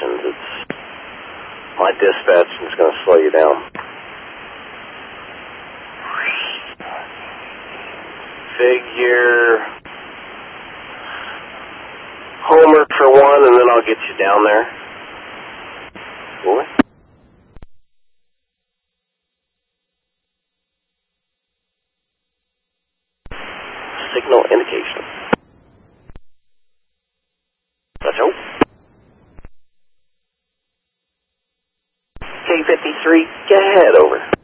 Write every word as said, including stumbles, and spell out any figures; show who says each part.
Speaker 1: indications. It's my dispatch is going to slow you down. Figure Homer for one, and then I'll get you down there. Boy. Signal indication. Let's hope. K fifty-three, go ahead, over.